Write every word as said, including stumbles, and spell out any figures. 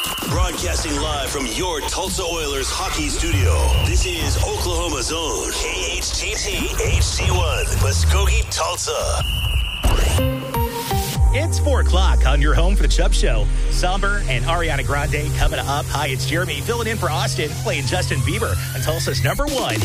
Broadcasting live from your Tulsa Oilers hockey studio. This is Oklahoma's own K H T T H C one, Muskogee, Tulsa. It's four o'clock on your home for the Chubb Show. Somber and Ariana Grande coming up. Hi, it's Jeremy filling in for Austin, playing Justin Bieber on Tulsa's number one